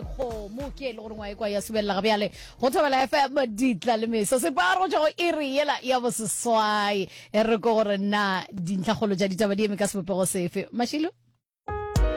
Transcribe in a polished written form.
mo ke le gore ngwa e kwa ya subela ga bjale go thobela FM ditla le meso se ba ro jo e re yela ya bo seswai e re go gore na dintlhagolo ja ditaba di eme ka sebopego sefe mashilo